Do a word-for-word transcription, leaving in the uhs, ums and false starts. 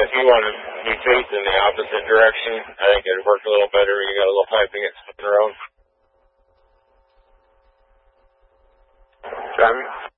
if you want to be facing the opposite direction, I think it'd work a little better. You got a little piping at the road. Driving.